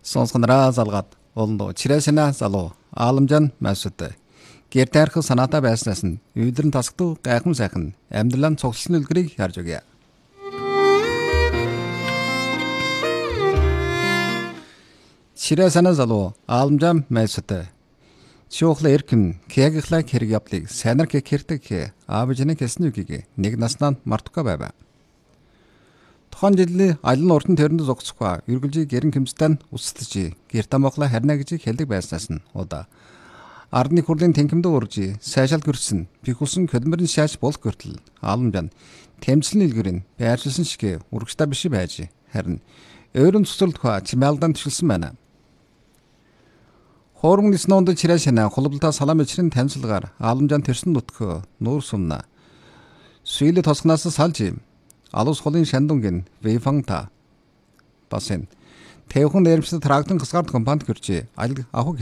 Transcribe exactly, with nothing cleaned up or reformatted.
Сонсгонороо залгаад олондоо чирээсэнэ залуу Аламжан Масүд гэр таарх санаатай байснаас нь өвлөрн тасгдуу гайхам сайхан амьдралын цогцлон үлгэрийг харж өгье. Чирээсэнэ залуу Аламжан Масүд чухал эрхэм кягихлаг хэрэг явдлыг сайнар гэх хэрэг аавжины хэлсэн үгийг нэг наснаа мартахгүй байв. Тухайн жилийн алин уртан тэрэнд зогсохгүй эргэлжийг гэрэн хэмжтэн үсэлж гэр тамхла харна гэж хэлдэг байснаас нь удаа ардны хурлын тэнхимд урж сайшаал гэрсэн бихүсэн хөдөлмөрийн шааж болох гөртөл Аламжан тэмцлийн илгэрийн байршилсан шиг урагштай биш байж харин өөрийн цуцралд хаа чимээлдан төшөлсөн байна. Хоормын сноонд чирээшнэ хулбалтаа салам ичрэн танилцлагаар Аламжан тэрсэн нутгөө нуур сумна сүйлэ тосгнаас салж алус холын шандунгийн вейфанта басын тэвхэн нэрмсэл трактын хасгарт компанид гэрчээ аль авах